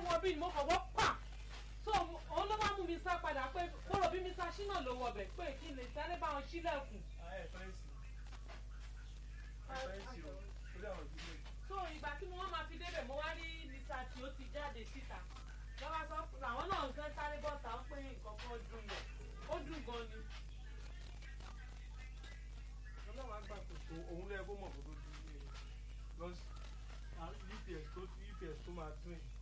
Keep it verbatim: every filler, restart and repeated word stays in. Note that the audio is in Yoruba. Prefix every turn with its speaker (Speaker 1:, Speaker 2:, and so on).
Speaker 1: wọ bí mo kàn wọ́ pa so òun ló máa mú mi sá padà pé mo rò bí mi sá ṣínà ló wọ bẹ̀ pé kí n lè sáré bá wọn sílẹ̀kùn. so ìgbà tí mo wá máa fi débẹ̀ mo wá rí lisa tí ó ti jáde síta lọ́wọ́ sọ àwọn náà ń fẹ́ sáré bọ́ta ó pé nǹkan kan dùn yẹn ó dùn gan ni.
Speaker 2: ọlọ́run á gbà pé òun lẹ́yìn kó mọ̀ kó tó dùn yẹn lọ́sí ups tó ups tó máa dùn yẹn.